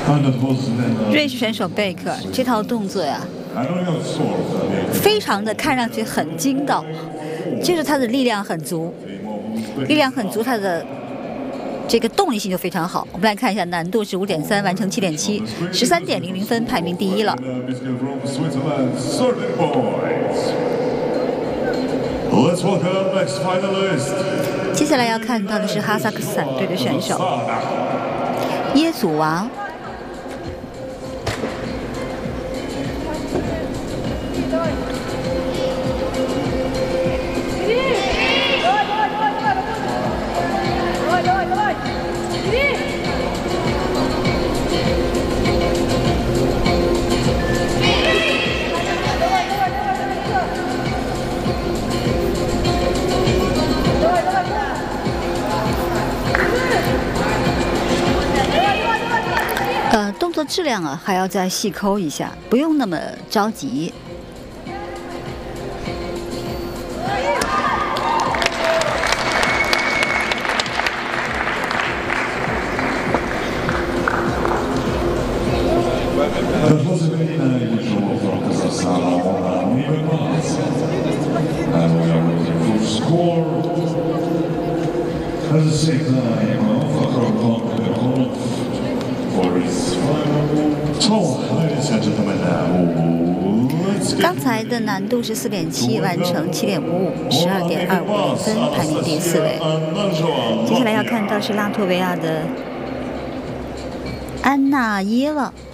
瑞士选手贝克尔这套动作呀，非常的看上去很筋道，就是他的力量很足，他的这个动力性就非常好。我们来看一下，难度是5.3，完成7.7，13.00分，排名第一了。接下来要看到的是哈萨克斯坦队的选手耶祖娃。动作质量啊，还要再细抠一下，不用那么着急。刚才的难度是4.7，完成7.55，12.25分，排名第4位。接下来要看到是拉脱维亚的安娜耶娃。